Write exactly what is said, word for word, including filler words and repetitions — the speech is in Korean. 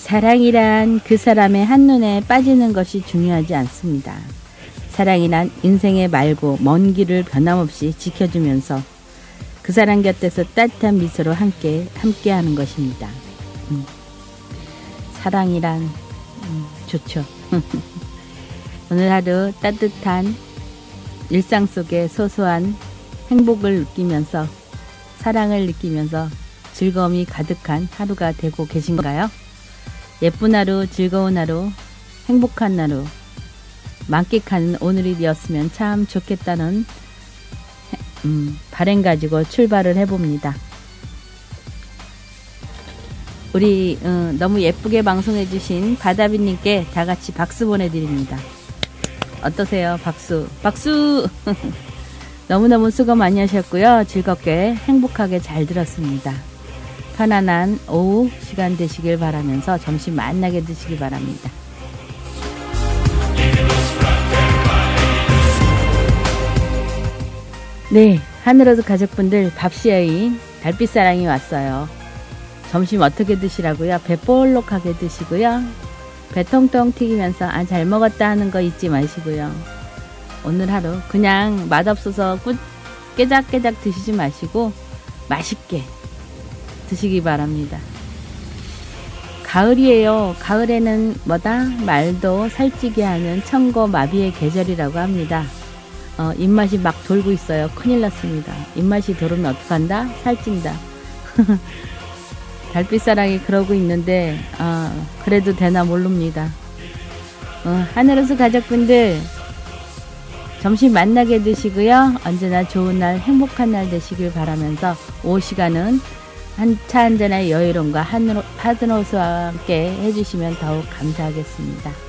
사랑이란 그 사람의 한눈에 빠지는 것이 중요하지 않습니다. 사랑이란 인생의 말고 먼 길을 변함없이 지켜주면서 그 사람 곁에서 따뜻한 미소로 함께 함께 하는 것입니다. 음. 사랑이란 음, 좋죠. 오늘 하루 따뜻한 일상 속의 소소한 행복을 느끼면서 사랑을 느끼면서 즐거움이 가득한 하루가 되고 계신가요? 예쁜 하루, 즐거운 하루, 행복한 하루 만끽하는 오늘이 되었으면 참 좋겠다는 음, 바람 가지고 출발을 해봅니다. 우리 어, 너무 예쁘게 방송해주신 바다비님께 다같이 박수 보내드립니다. 어떠세요? 박수 박수. 너무너무 수고 많이 하셨고요. 즐겁게 행복하게 잘 들었습니다. 편안한 오후 시간 되시길 바라면서 점심 만나게 드시기 바랍니다. 네, 하늘어서 가족분들 밥시여인 달빛사랑이 왔어요. 점심 어떻게 드시라고요? 배 볼록하게 드시고요. 배 통통 튀기면서 아, 잘 먹었다 하는 거 잊지 마시고요. 오늘 하루 그냥 맛없어서 꾸, 깨작깨작 드시지 마시고 맛있게 드시기 바랍니다. 가을이에요. 가을에는 뭐다? 말도 살찌게 하는 천고마비의 계절이라고 합니다. 어, 입맛이 막 돌고 있어요. 큰일 났습니다. 입맛이 돌으면 어떡한다? 살찐다. 달빛사랑이 그러고 있는데 어, 그래도 되나 모릅니다. 어, 하늘호수 가족분들 점심 만나게 드시고요. 언제나 좋은 날 행복한 날 되시길 바라면서 오후 시간은 한 차 한잔의 여유로움과 하늘호수와 함께 해주시면 더욱 감사하겠습니다.